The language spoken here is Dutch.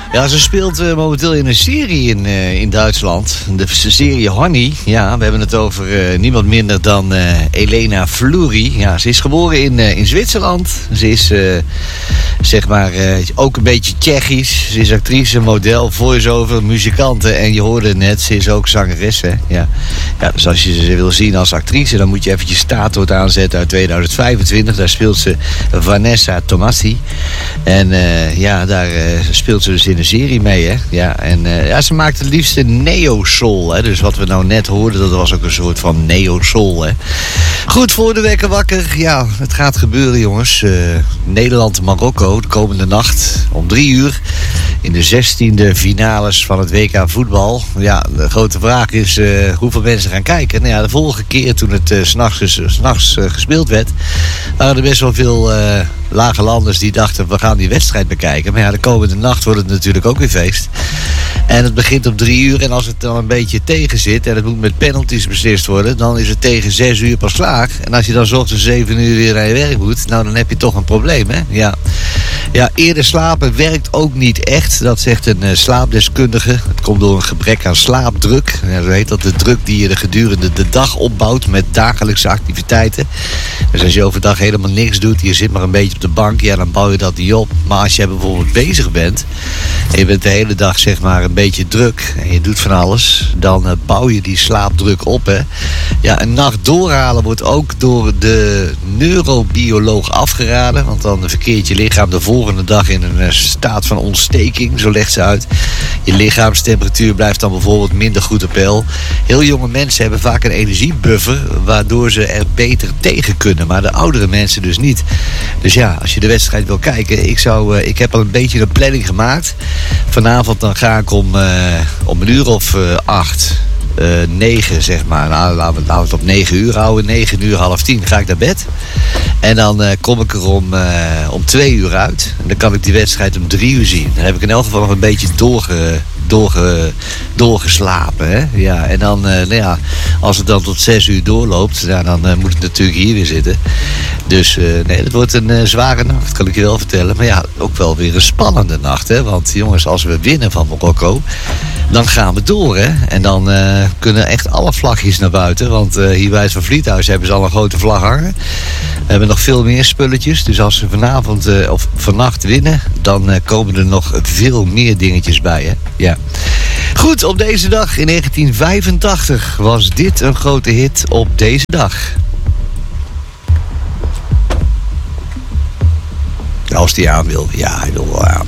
Ja, ze speelt momenteel in een serie in Duitsland. De serie Honey. Ja, we hebben het over niemand minder dan Elena Fleury. Ja, ze is geboren in Zwitserland. Ze is zeg maar ook een beetje Tsjechisch. Ze is actrice, model, voice-over, muzikante. En je hoorde net, ze is ook zangeres. Hè? Ja. Ja, dus als je ze wil zien als actrice, dan moet je eventjes Staatwoord aanzetten uit 2025. Daar speelt ze Vanessa Tomassi. En ja, daar speelt ze dus in een serie mee. Hè? Ja, en ja, ze maakt het liefste neo-soul. Hè? Dus wat we nou net hoorden, dat was ook een soort van neo-soul. Hè? Goed, voor de wekker wakker. Ja, het gaat gebeuren, jongens. Nederland-Marokko de komende nacht om 3 uur. In de 16e finales van het WK voetbal. Ja, de grote vraag is hoeveel mensen gaan kijken. Nou ja, de vorige keer toen het 's nachts gespeeld werd, waren er best wel veel lage landers die dachten, we gaan die wedstrijd bekijken. Maar ja, de komende nacht wordt het natuurlijk ook weer feest. En het begint om 3 uur. En als het dan een beetje tegen zit en het moet met penalties beslist worden, dan is het tegen 6 uur pas klaar. En als je dan 's ochtends 7 uur weer naar je werk moet, nou dan heb je toch een probleem, hè? Ja. Ja, eerder slapen werkt ook niet echt. Dat zegt een slaapdeskundige. Het komt door een gebrek aan slaapdruk. Ja, zo heet dat, de druk die je gedurende de dag opbouwt met dagelijkse activiteiten. Dus als je overdag helemaal niks doet, je zit maar een beetje op de bank, ja, dan bouw je dat niet op. Maar als je bijvoorbeeld bezig bent en je bent de hele dag zeg maar een beetje druk en je doet van alles, dan bouw je die slaapdruk op, hè. Ja, een nacht doorhalen wordt ook door de neurobioloog afgeraden, want dan verkeert je lichaam de volgende dag in een staat van ontsteking, zo legt ze uit. Je lichaamstemperatuur blijft dan bijvoorbeeld minder goed op peil. Heel jonge mensen hebben vaak een energiebuffer, waardoor ze er beter tegen kunnen, maar de oudere mensen dus niet. Dus ja, als je de wedstrijd wil kijken, ik heb al een beetje een planning gemaakt. Vanavond dan ga ik om 8, 9 zeg maar. Nou, laten we het op 9 uur houden. 9 uur, half 10 ga ik naar bed. En dan kom ik er om 2 uur uit. En dan kan ik die wedstrijd om 3 uur zien. Dan heb ik in elk geval nog een beetje doorgeslapen. Hè? Ja, en dan, nou ja, als het dan tot 6 uur doorloopt, ja, dan moet ik natuurlijk hier weer zitten. Dus nee, het wordt een zware nacht, kan ik je wel vertellen. Maar ja, ook wel weer een spannende nacht. Hè? Want jongens, als we winnen van Marokko, dan gaan we door. Hè? En dan kunnen echt alle vlagjes naar buiten. Want hier bij het Van Vliethuis hebben ze al een grote vlag hangen. We hebben nog veel meer spulletjes. Dus als we vanavond of vannacht winnen, dan komen er nog veel meer dingetjes bij. Hè? Ja. Goed, op deze dag in 1985 was dit een grote hit op deze dag. Als hij aan wil. Ja, hij wil wel aan.